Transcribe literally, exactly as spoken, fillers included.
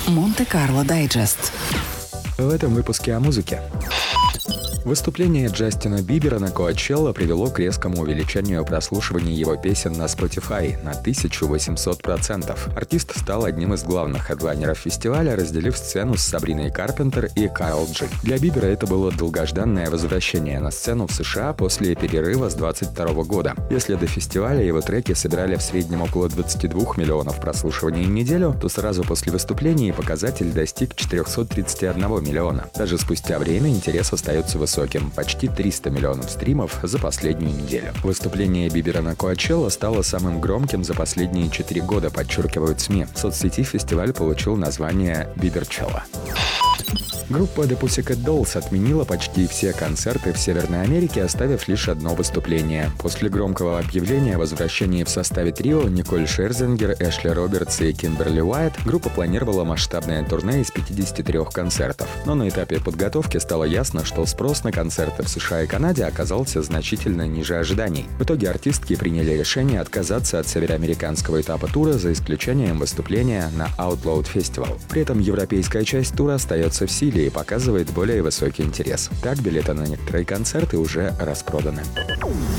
Монте-Карло Дайджест. В этом выпуске о музыке. Выступление Джастина Бибера на Коачелло привело к резкому увеличению прослушивания его песен на Spotify на тысячу восемьсот процентов. Артист стал одним из главных хедлайнеров фестиваля, разделив сцену с Сабриной Карпентер и Карол Джи. Для Бибера это было долгожданное возвращение на сцену в США после перерыва с двадцать второго года. Если до фестиваля его треки собирали в среднем около двадцати двух миллионов прослушиваний в неделю, то сразу после выступления показатель достиг четырехсот тридцати одного миллиона. Даже спустя время интерес остается высоким. Высоким, почти триста миллионов стримов за последнюю неделю. Выступление Бибера на Коачелло стало самым громким за последние четыре года, подчеркивают СМИ. В соцсети фестиваль получил название Биберчелло. Группа The Pussycat Dolls отменила почти все концерты в Северной Америке, оставив лишь одно выступление. После громкого объявления о возвращении в составе трио Николь Шерзингер, Эшли Робертс и Кимберли Уайт группа планировала масштабное турне из пятидесяти трёх концертов. Но на этапе подготовки стало ясно, что спрос на концерты в США и Канаде оказался значительно ниже ожиданий. В итоге артистки приняли решение отказаться от североамериканского этапа тура за исключением выступления на Outloud Festival. При этом европейская часть тура остается в силе и показывает более высокий интерес. Так, билеты на некоторые концерты уже распроданы.